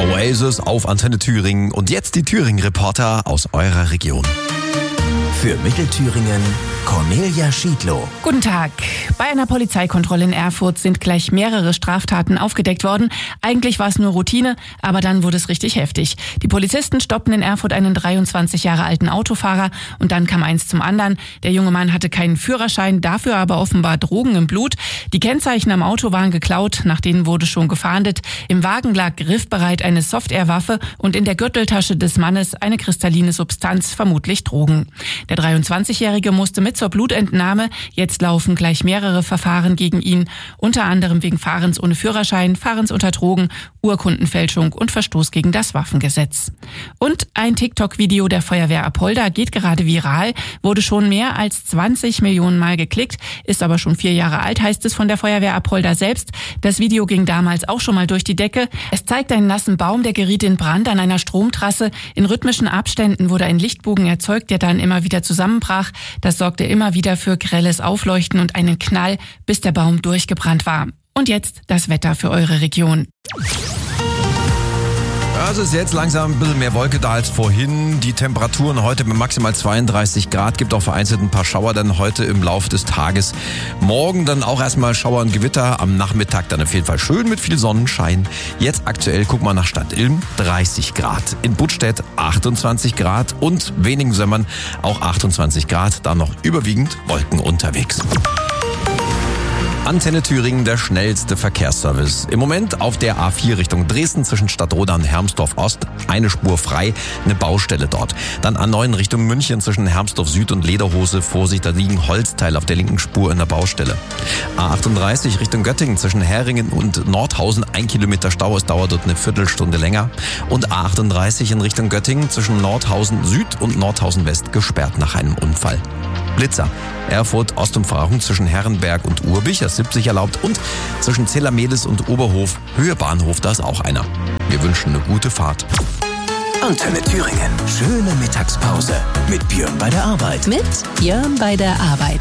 Oasis auf Antenne Thüringen und jetzt die Thüringen-Reporter aus eurer Region. Für Mittelthüringen Cornelia Schiedlow. Guten Tag. Bei einer Polizeikontrolle in Erfurt sind gleich mehrere Straftaten aufgedeckt worden. Eigentlich war es nur Routine, aber dann wurde es richtig heftig. Die Polizisten stoppten in Erfurt einen 23 Jahre alten Autofahrer und dann kam eins zum anderen. Der junge Mann hatte keinen Führerschein, dafür aber offenbar Drogen im Blut. Die Kennzeichen am Auto waren geklaut, nach denen wurde schon gefahndet. Im Wagen lag griffbereit eine Soft-Air-Waffe und in der Gürteltasche des Mannes eine kristalline Substanz, vermutlich Drogen. Der 23-Jährige musste mit zur Blutentnahme. Jetzt laufen gleich mehrere Verfahren gegen ihn, unter anderem wegen Fahrens ohne Führerschein, Fahrens unter Drogen, Urkundenfälschung und Verstoß gegen das Waffengesetz. Und ein TikTok-Video der Feuerwehr Apolda geht gerade viral, wurde schon mehr als 20 Millionen Mal geklickt, ist aber schon 4 Jahre alt, heißt es von der Feuerwehr Apolda selbst. Das Video ging damals auch schon mal durch die Decke. Es zeigt einen nassen Baum, der geriet in Brand an einer Stromtrasse. In rhythmischen Abständen wurde ein Lichtbogen erzeugt, der dann immer wieder zusammenbrach. Das sorgte immer wieder für grelles Aufleuchten und einen Knall, bis der Baum durchgebrannt war. Und jetzt das Wetter für eure Region. Also ist jetzt langsam ein bisschen mehr Wolke da als vorhin. Die Temperaturen heute mit maximal 32 Grad. Gibt auch vereinzelt ein paar Schauer dann heute im Laufe des Tages. Morgen dann auch erstmal Schauer und Gewitter. Am Nachmittag dann auf jeden Fall schön mit viel Sonnenschein. Jetzt aktuell, guck mal nach Stadt Ilm, 30 Grad. In Buttstädt 28 Grad und wenigen Sömmern auch 28 Grad. Da noch überwiegend Wolken unterwegs. Antenne Thüringen, der schnellste Verkehrsservice. Im Moment auf der A4 Richtung Dresden zwischen Stadtroda und Hermsdorf Ost. Eine Spur frei, eine Baustelle dort. Dann A9 Richtung München zwischen Hermsdorf Süd und Lederhose. Vorsicht, da liegen Holzteile auf der linken Spur in der Baustelle. A38 Richtung Göttingen zwischen Heringen und Nordhausen. 1 Kilometer Stau, es dauert dort eine Viertelstunde länger. Und A38 in Richtung Göttingen zwischen Nordhausen Süd und Nordhausen West gesperrt nach einem Unfall. Blitzer. Erfurt Ostumfahrung zwischen Herrenberg und Urbich, 70 erlaubt, und zwischen Zellermehlis und Oberhof, Höhe Bahnhof, da ist auch einer. Wir wünschen eine gute Fahrt. Antenne Thüringen. Schöne Mittagspause mit Björn bei der Arbeit. Mit Björn bei der Arbeit.